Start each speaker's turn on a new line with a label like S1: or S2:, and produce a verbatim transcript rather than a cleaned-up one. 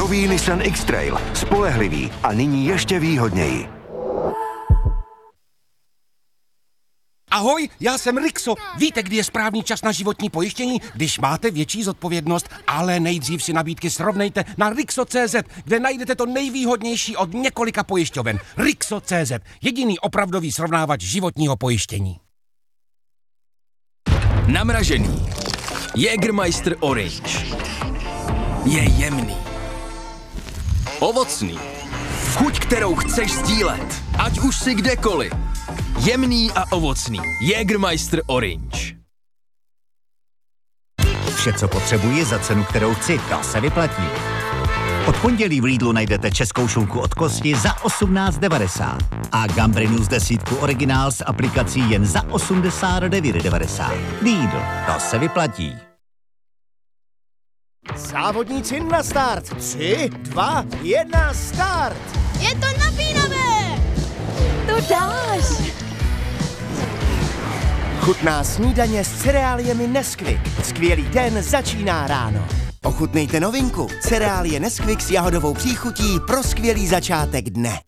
S1: Nový Nissan X-Trail. Spolehlivý a nyní ještě výhodněji.
S2: Ahoj, já jsem Rixo. Víte, kdy je správný čas na životní pojištění? Když máte větší zodpovědnost, ale nejdřív si nabídky srovnejte na Rixo tečka cé zet, kde najdete to nejvýhodnější od několika pojišťoven. Rixo tečka cé zet, jediný opravdový srovnávač životního pojištění.
S3: Namražený. Jägermeister Orange. Je jemný. Ovocný. Chuť, kterou chceš sdílet. Ať už si kdekoliv. Jemný a ovocný. Jägermeister Orange.
S4: Vše, co potřebuji za cenu, kterou chci, to se vyplatí. Od pondělí v Lidlu najdete českou šunku od kosti za osmnáct devadesát a Gambrinus desítku originál s aplikací jen za osmdesát devět devadesát. Lidl, to se vyplatí.
S5: Závodníci na start. Tři, dva, jedna, start.
S6: Je to napínavé. To dáš.
S5: Chutná snídaně s cereáliemi Nesquik. Skvělý den začíná ráno. Ochutnejte novinku. Cereálie Nesquik s jahodovou příchutí pro skvělý začátek dne.